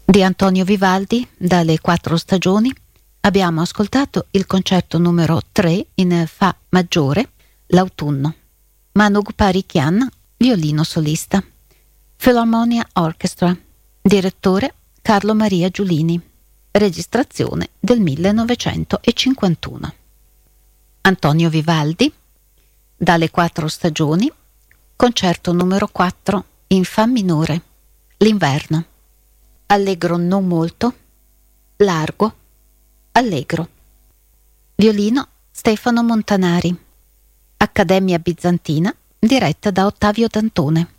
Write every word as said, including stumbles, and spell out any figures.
Di Antonio Vivaldi, dalle quattro stagioni, abbiamo ascoltato il concerto numero tre in Fa maggiore, l'autunno. Manuk Parikian, violino solista. Philharmonia Orchestra, direttore Carlo Maria Giulini, registrazione del millenovecentocinquantuno. Antonio Vivaldi, dalle quattro stagioni, concerto numero quattro in Fa minore, l'inverno. Allegro non molto, largo, allegro. Violino Stefano Montanari. Accademia Bizantina, diretta da Ottavio Dantone.